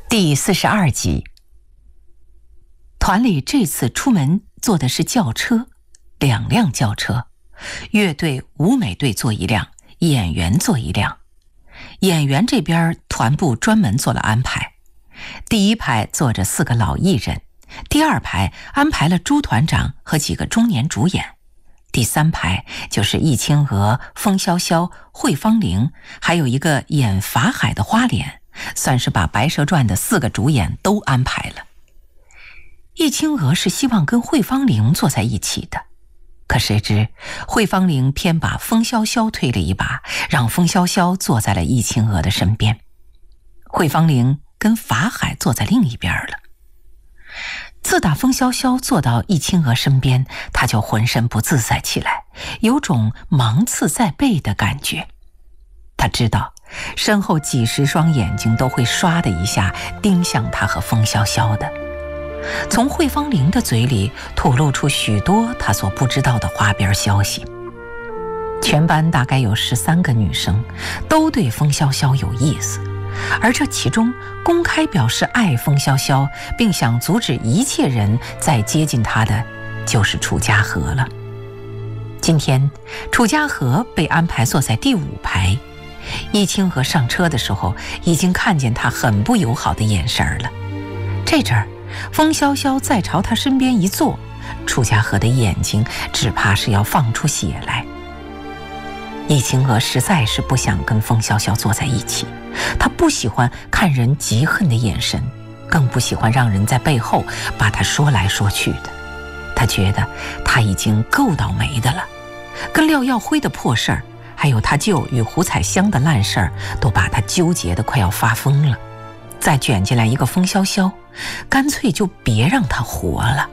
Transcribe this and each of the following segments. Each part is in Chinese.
第42集。团里这次出门坐的是轿车，2辆轿车，乐队、舞美队坐1辆，演员坐1辆。演员这边团部专门做了安排，第1排坐着4个老艺人，第2排安排了朱团长和几个中年主演，第3排就是易清娥、风萧萧、惠芳玲，还有一个演法海的花脸，算是把《白蛇传》的4个主演都安排了。易清娥是希望跟惠芳玲坐在一起的，可谁知惠芳玲偏把风萧萧推了一把，让风萧萧坐在了易清娥的身边，惠芳玲跟法海坐在另一边了。自打风萧萧坐到易清娥身边，他就浑身不自在起来，有种芒刺在背的感觉。他知道身后几10双眼睛都会唰的一下盯向他和风萧萧的。从惠芳玲的嘴里吐露出许多他所不知道的花边消息。全班大概有13个女生，都对风萧萧有意思，而这其中公开表示爱风萧萧并想阻止一切人再接近她的，就是楚家河了。今天楚家河被安排坐在第5排，易清娥上车的时候已经看见他很不友好的眼神了。这阵儿风萧萧再朝他身边一坐，楚家河的眼睛只怕是要放出血来。易清娥实在是不想跟风萧萧坐在一起，她不喜欢看人嫉恨的眼神，更不喜欢让人在背后把她说来说去的。她觉得她已经够倒霉的了，跟廖耀辉的破事儿，还有他舅与胡彩香的烂事儿，都把她纠结得快要发疯了。再卷进来一个风萧萧，干脆就别让他活了。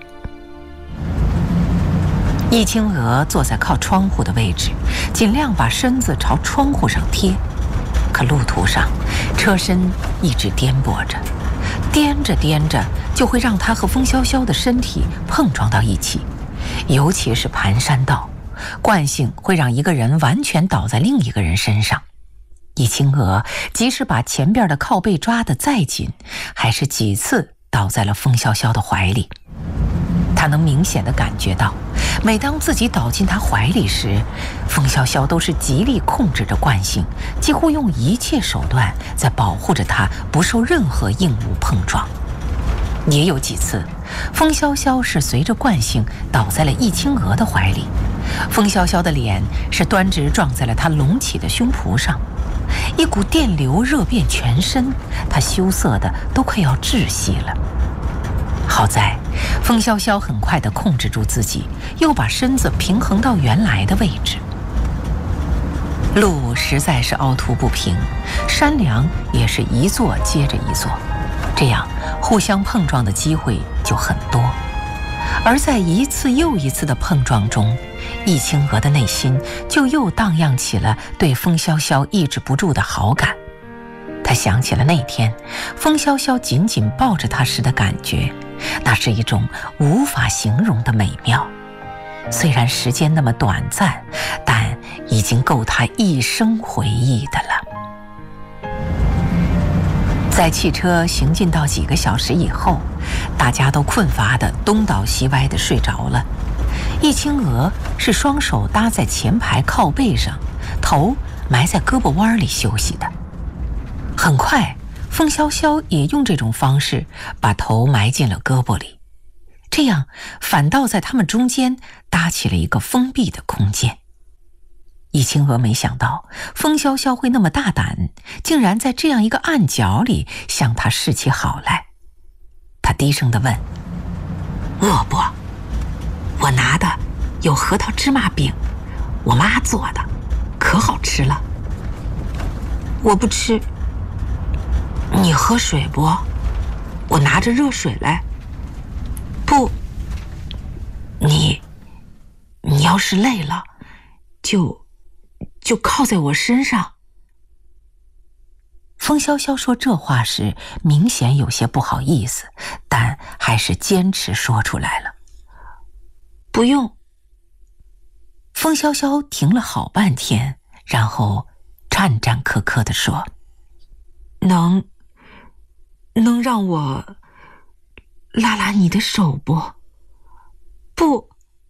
易清娥坐在靠窗户的位置，尽量把身子朝窗户上贴，可路途上车身一直颠簸着，颠着颠着就会让他和风萧萧的身体碰撞到一起，尤其是盘山道，惯性会让一个人完全倒在另一个人身上。易清娥即使把前边的靠背抓得再紧，还是几次倒在了风萧萧的怀里。他能明显地感觉到，每当自己倒进他怀里时，风萧萧都是极力控制着惯性，几乎用一切手段在保护着他不受任何硬物碰撞。也有几次风萧萧是随着惯性倒在了易清娥的怀里，风萧萧的脸是端直撞在了他隆起的胸脯上，一股电流热遍全身，他羞涩的都快要窒息了。好在风萧萧很快地控制住自己，又把身子平衡到原来的位置。路实在是凹凸不平，山梁也是一座接着一座，这样互相碰撞的机会就很多。而在一次又一次的碰撞中，易清娥的内心就又荡漾起了对风萧萧抑制不住的好感。她想起了那天风萧萧紧紧抱着她时的感觉，那是一种无法形容的美妙。虽然时间那么短暂，但已经够她一生回忆的了。在汽车行进到几个小时以后，大家都困乏的东倒西歪的睡着了。易清娥是双手搭在前排靠背上，头埋在胳膊弯里休息的。很快风萧萧也用这种方式把头埋进了胳膊里，这样反倒在他们中间搭起了一个封闭的空间。易清娥没想到风萧萧会那么大胆，竟然在这样一个暗角里向他示起好来。他低声地问：饿不？我拿的有核桃芝麻饼，我妈做的，可好吃了。我不吃。你喝水不？我拿着热水来。不，你要是累了，就靠在我身上。风萧萧说这话时明显有些不好意思，但还是坚持说出来了。不用。风萧萧停了好半天，然后战战兢兢地说： 能让我拉拉你的手不？不，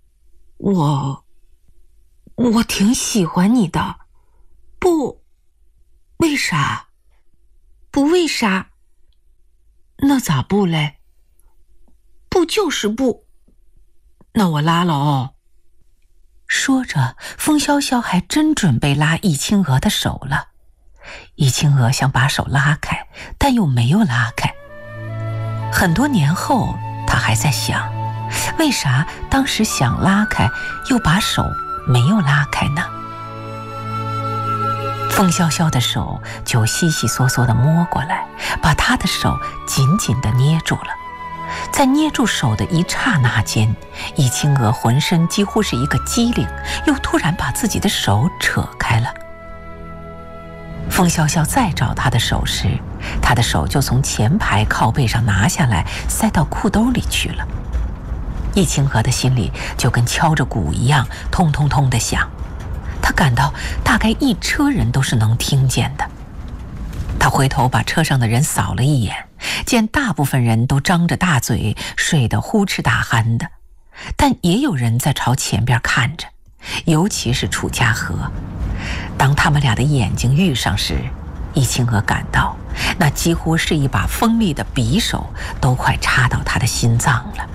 我挺喜欢你的。不，为啥？不为啥？那咋不嘞？不就是不。那我拉了哦。说着，风萧萧还真准备拉易清娥的手了。易清娥想把手拉开，但又没有拉开。很多年后，她还在想，为啥当时想拉开，又把手没有拉开呢？风萧萧的手就悉悉嗦嗦地摸过来，把她的手紧紧地捏住了。在捏住手的一刹那间，易清娥浑身几乎是一个机灵，又突然把自己的手扯开了。风萧萧再找她的手时，她的手就从前排靠背上拿下来，塞到裤兜里去了。易清娥的心里就跟敲着鼓一样，通通通地响。她感到大概一车人都是能听见的。她回头把车上的人扫了一眼，见大部分人都张着大嘴，睡得呼哧大鼾的，但也有人在朝前边看着，尤其是楚家和。当他们俩的眼睛遇上时，易清娥感到那几乎是一把锋利的匕首，都快插到她的心脏了。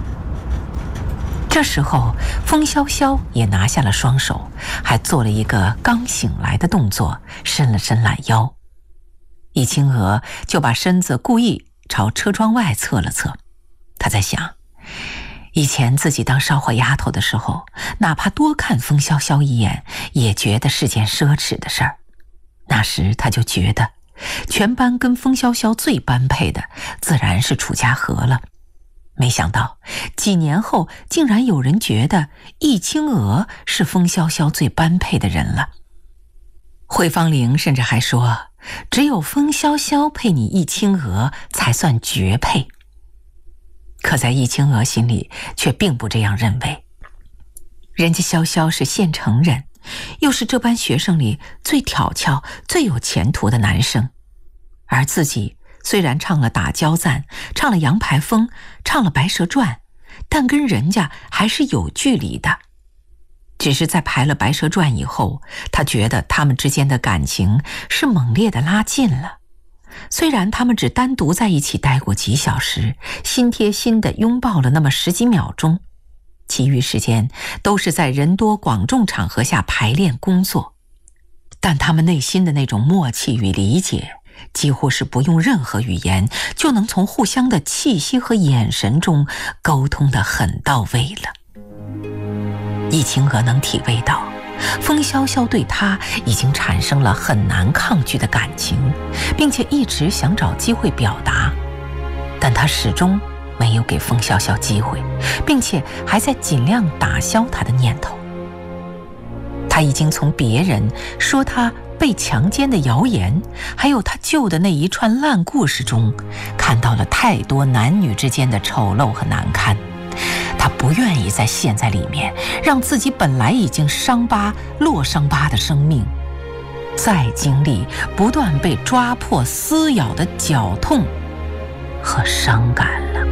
这时候，风萧萧也拿下了双手，还做了一个刚醒来的动作，伸了伸懒腰。易清娥就把身子故意朝车窗外侧了侧。她在想，以前自己当烧火丫头的时候，哪怕多看风萧萧一眼，也觉得是件奢侈的事儿。那时她就觉得，全班跟风萧萧最般配的，自然是楚家和了。没想到几年后，竟然有人觉得易清娥是风萧萧最般配的人了。惠芳玲甚至还说，只有风萧萧配你易清娥才算绝配。可在易清娥心里却并不这样认为，人家萧萧是县城人，又是这班学生里最挑俏最有前途的男生，而自己虽然唱了打交赞，唱了杨排风，唱了白蛇传，但跟人家还是有距离的。只是在排了白蛇传以后，他觉得他们之间的感情是猛烈的拉近了。虽然他们只单独在一起待过几小时，心贴心地拥抱了那么10几秒钟，其余时间都是在人多广众场合下排练工作，但他们内心的那种默契与理解，几乎是不用任何语言就能从互相的气息和眼神中沟通得很到位了。易清娥能体会到，风萧萧对他已经产生了很难抗拒的感情，并且一直想找机会表达，但他始终没有给风萧萧机会，并且还在尽量打消他的念头。他已经从别人说他被强奸的谣言，还有他旧的那一串烂故事中，看到了太多男女之间的丑陋和难堪。他不愿意再陷在里面，让自己本来已经伤疤落伤疤的生命，再经历不断被抓破撕咬的绞痛和伤感了。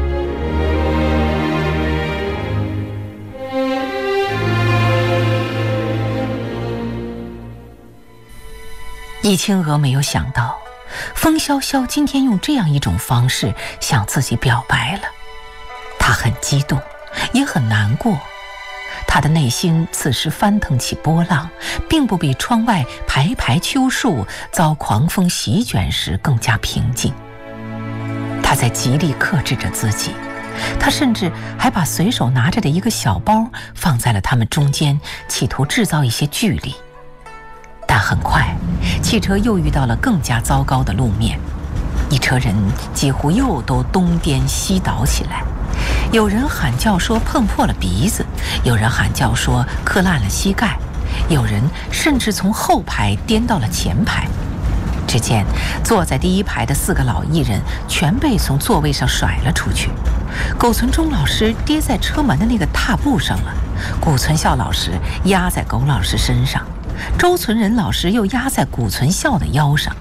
易清娥没有想到，风萧萧今天用这样一种方式向自己表白了。她很激动，也很难过。她的内心此时翻腾起波浪，并不比窗外排排秋树遭狂风席卷时更加平静。她在极力克制着自己，她甚至还把随手拿着的一个小包放在了他们中间，企图制造一些距离。但很快，汽车又遇到了更加糟糕的路面，一车人几乎又都东颠西倒起来。有人喊叫说碰破了鼻子，有人喊叫说磕烂了膝盖，有人甚至从后排颠到了前排。只见坐在第一排的4个老艺人全被从座位上甩了出去。苟存忠老师跌在车门的那个踏步上了，谷存孝老师压在苟老师身上，周存仁老师又压在谷存孝的腰上。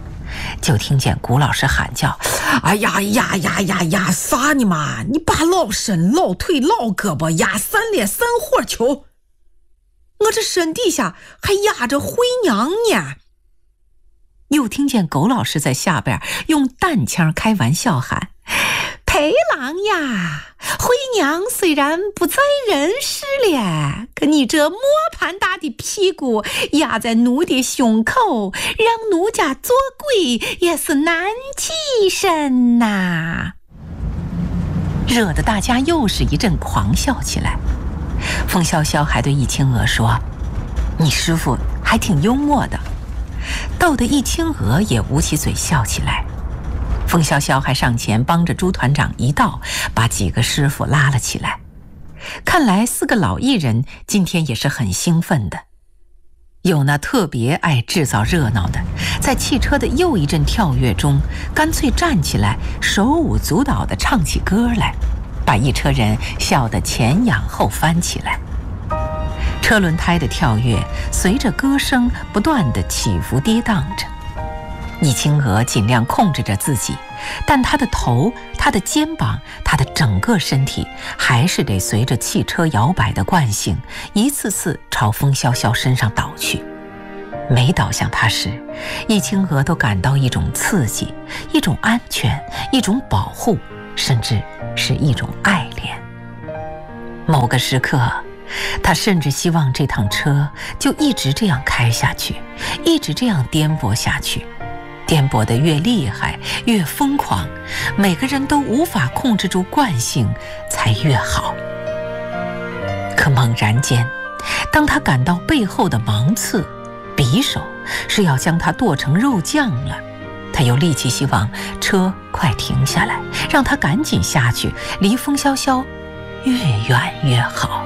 就听见谷老师喊叫：“ 哎呀呀呀呀呀，啥呢嘛？你把老身、老腿、老胳膊压散了散火球，我这身底下还压着灰娘呢。” 又听见狗老师在下边用淡腔开玩笑喊：“裴郎呀，灰娘虽然不在人世了，可你这磨盘大的屁股压在奴的胸口，让奴家做鬼也是难起身呐！”惹得大家又是一阵狂笑起来。风萧萧还对易青娥说：“你师傅还挺幽默的。”逗得易青娥也捂起嘴笑起来。风萧萧还上前帮着朱团长一道把几个师傅拉了起来。看来4个老艺人今天也是很兴奋的。有那特别爱制造热闹的，在汽车的又一阵跳跃中，干脆站起来手舞足蹈地唱起歌来，把一车人笑得前仰后翻起来。车轮胎的跳跃随着歌声不断地起伏跌宕着。易青娥尽量控制着自己，但她的头、她的肩膀、她的整个身体还是得随着汽车摇摆的惯性一次次朝风萧萧身上倒去。每倒向她时，易青娥都感到一种刺激，一种安全，一种保护，甚至是一种爱恋。某个时刻，他甚至希望这趟车就一直这样开下去，一直这样颠簸下去，颠簸得越厉害越疯狂，每个人都无法控制住惯性才越好。可猛然间，当他感到背后的芒刺、匕首是要将他剁成肉酱了，他又立即希望车快停下来，让他赶紧下去，离风萧萧越远越好。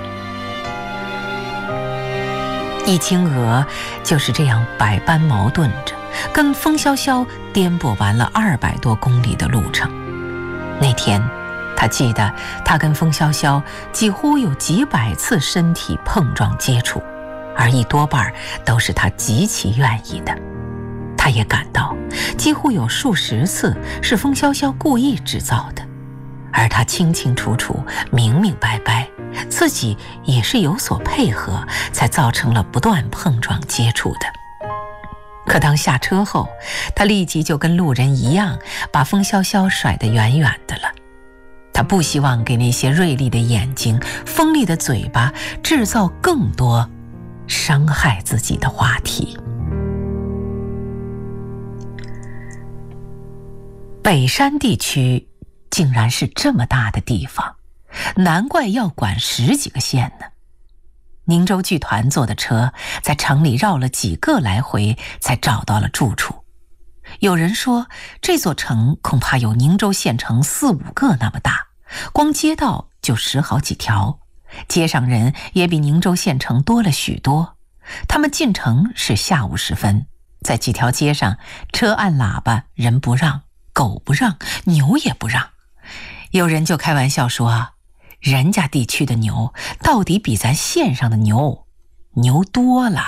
易青娥就是这样百般矛盾着，跟风萧萧颠簸完了200多公里的路程。那天他记得他跟风萧萧几乎有几百次身体碰撞接触，而一多半都是他极其愿意的。他也感到几乎有数十次是风萧萧故意制造的，而他清清楚楚、明明白白，自己也是有所配合，才造成了不断碰撞接触的。可当下车后，他立即就跟路人一样，把风萧萧甩得远远的了。他不希望给那些锐利的眼睛、锋利的嘴巴制造更多伤害自己的话题。北山地区竟然是这么大的地方，难怪要管10几个县呢。宁州剧团坐的车在城里绕了几个来回，才找到了住处。有人说，这座城恐怕有宁州县城4、5个那么大，光街道就10好几条，街上人也比宁州县城多了许多。他们进城是下午时分，在几条街上，车按喇叭，人不让，狗不让，牛也不让。有人就开玩笑说，人家地区的牛到底比咱县上的牛多了。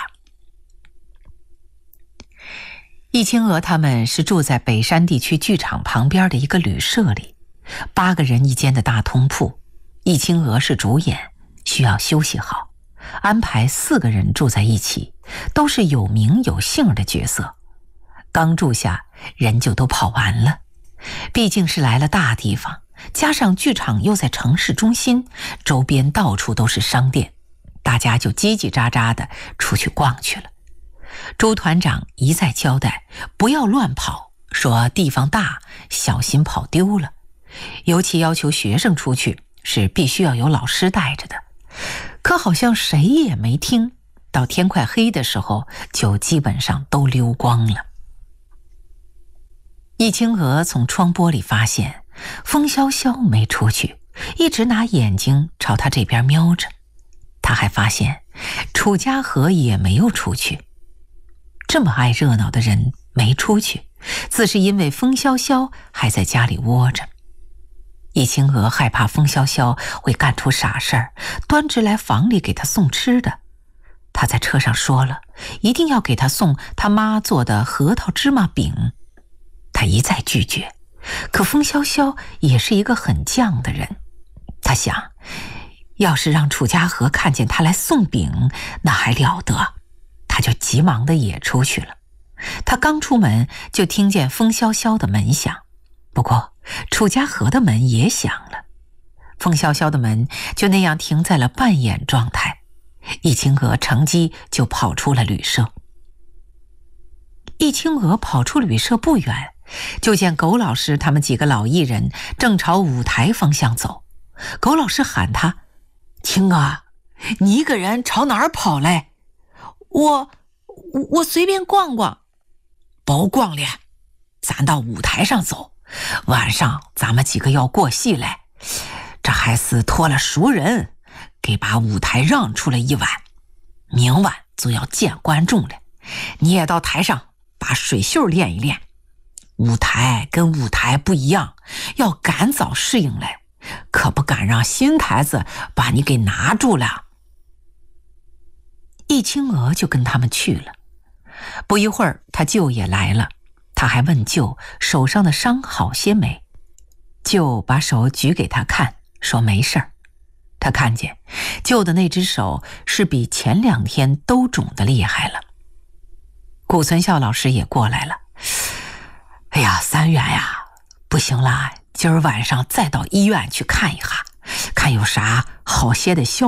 易青娥他们是住在北山地区剧场旁边的一个旅社里，8个人一间的大通铺。易青娥是主演，需要休息好，安排4个人住在一起，都是有名有姓的角色。刚住下，人就都跑完了。毕竟是来了大地方，加上剧场又在城市中心，周边到处都是商店，大家就叽叽喳喳的出去逛去了。朱团长一再交代不要乱跑，说地方大，小心跑丢了，尤其要求学生出去是必须要有老师带着的。可好像谁也没听，到天快黑的时候就基本上都溜光了。易青娥从窗玻璃发现风萧萧没出去，一直拿眼睛朝他这边瞄着。他还发现楚家和也没有出去。这么爱热闹的人没出去，自是因为风萧萧还在家里窝着。易青娥害怕风萧萧会干出傻事儿，端直来房里给他送吃的。他在车上说了，一定要给他送他妈做的核桃芝麻饼。 他一再拒绝，可风萧萧也是一个很犟的人。他想，要是让楚家河看见他来送饼，那还了得，他就急忙地也出去了。他刚出门，就听见风萧萧的门响，不过楚家河的门也响了，风萧萧的门就那样停在了半掩状态。易清娥乘机就跑出了旅社。易清娥跑出旅社不远，就见苟老师他们几个老艺人正朝舞台方向走。苟老师喊他：“清娥，你一个人朝哪儿跑嘞？”“我随便逛逛。”“甭逛了，咱到舞台上走，晚上咱们几个要过戏嘞。这还是托了熟人，给把舞台让出了一晚，明晚就要见观众了。你也到台上把水袖练一练。舞台跟舞台不一样，要赶早适应嘞，可不敢让新台子把你给拿住了。”易清娥就跟他们去了。不一会儿，他舅也来了，他还问舅手上的伤好些没。舅把手举给他看，说没事儿。他看见舅的那只手是比前2天都肿得厉害了。顾存孝老师也过来了。“哎呀，三元呀，不行了，今儿晚上再到医院去看一下，看有啥好些的消